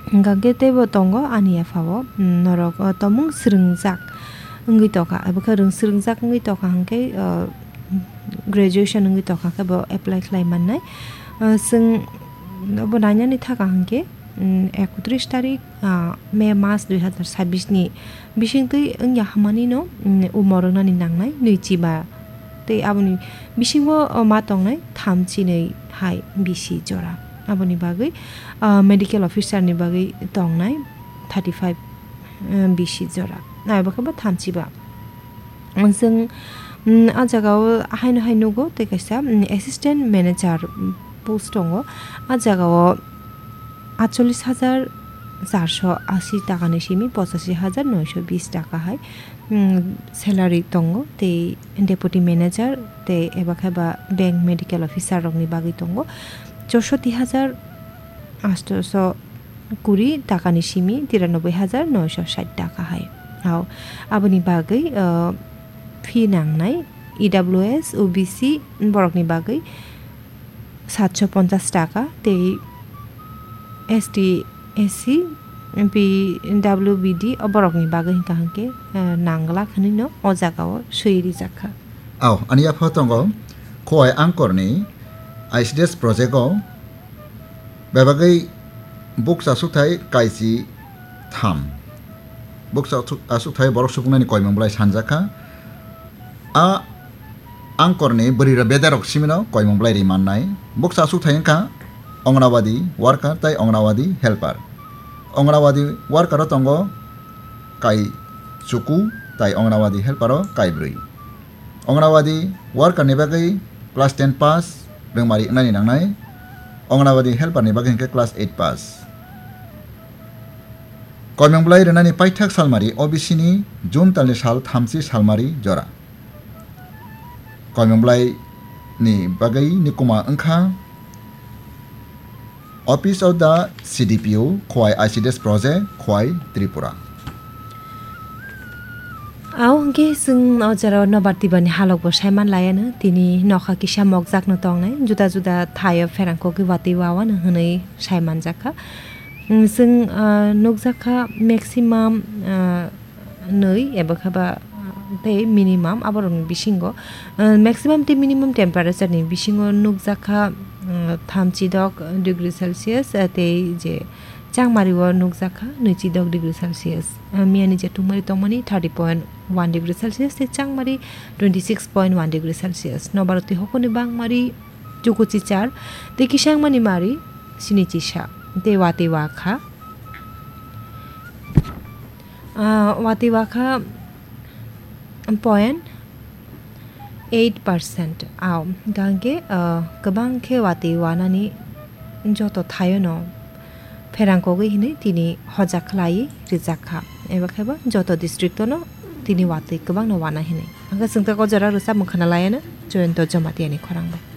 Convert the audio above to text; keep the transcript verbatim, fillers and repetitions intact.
Gage tebo tongo ania fawo norok tomung srungjak ngui toka abo kharung srungjak ngui toka hangke graduation ngui toka ke bo apply khlai mannai sung bo nanya ni thaka hangke একত্রিশ তারিখ মে মাস দুই হাজার ছাব্বিশ ni bisingtui engya hamani no umorona ni nangnai nuichiba tei aboni bisingo ma tongnai thamchi nei hai bisi jora aboni bagui medical officer ni bagui tongnai thirty-five bisi jora naiba khaba thamchiba जों आ जागाव हायनो हायनोगो तै कायसा assistant manager post दंगो आ जागाव আটচল্লিশ হাজার চারশো আশি টাকা নিশিমি পঁচাশি হাজার নয়শো বিশ টাকা হয় স্যালারি দङ তে ডেপুটি ম্যানেজার তে এবা খাবা ব্যাংক মেডিকেল অফিসার রংনি বাগি দङ চৌষট্টি হাজার আটশো কুড়ি টাকা নিশিমি তিরানব্বই হাজার নয়শো ষাট টাকা হয় আও আবনি বাগै ফি নাংনাই ইডব্লিউএস ওবিসি বরকনি বাগै সাতশো পঞ্চাশ টাকা তে এসটি এসসি পি ডাব্লিউবিডি অবরকনি বাগै হিंका हांके नांगला खनिनो अ जागाव सैरि जाखा आव आनिया फतंगो खय आंकरनि आईसीडीएस प्रोजेक्टआव बेबागै बुक्स आसुथाय काइजि थाम बुक्स आसुथाय बरक सुकुंनानि कयमंब्लाय सानजाखा आ आंकरनि बरिरा बेदारक सिमिनो कयमंब्लाय रिमाननाय बुक्स आसुथाय हिंका अंगनाबादी वार्कार ताई अंगनाबादी हेल्पार अंगनाबादी वार्कार तंगो काई चुकु ताई अंगनाबादी हेल्पार काई ब्रै अंगनाबादी वार्कार नि बागै क्लास टेन पास रोंमारि नानि नांनाय अंगनाबादी हेल्पार नि बागै क्लास एट पास कयमंब्लाय रेनानि पाइथाक सालमारि ओबीसी नि जुन तालनि साल थामसि सालमारि जरा कयमंब्लाय नि बागै निकुमा अंखा Office of the C D P O Khwai I C D S project Khwai Tripura आव के जों अजराव नबारति बनि हालक बसायमान लायानो तिनि नखा किसा मगजाक न तंनाय जुदा जुदा थायो फेरांको गवाति वावानो हनै सायमान जाखा जों नगजाखा मैक्सिमाम नै एबा खाबा ते मिनिमाम आबरन बिसिंगो मैक्सिमाम ते मिनिमाम टेम्पारेचार नि बिसिंगो नगजाखा थामजिदक डिग्री सेलसियास ते जे चांगमारिव नुकजाखा नैजिदक डिग्री सेलसियास मियानि जे तुमरि तमनि thirty point one degree Celsius ते चांगमारि twenty-six point one degree Celsius नबारति हकनि बांगमारि जुकुचि चार ते किसांमानि मारि सिनिचिसा ते वाति वाखा वाति वाखा point eight percent आव गांगे गोबां खेवाति वानानि जत थायोनो फेरांको गहिनै तिनि हजाखलाय रिजाखा एबा खाबा जत डिस्ट्रिक्टनो तिनि वाति गोबां न वाना हिनै आंगा जोंता गजरा रोसा मखना लायानो जयन्त जमातियानि खरांबाय।